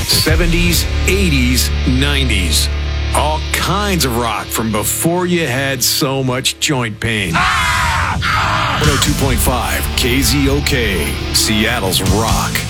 70s, 80s, 90s. All kinds of rock from before you had so much joint pain. 102.5 KZOK, Seattle's rock.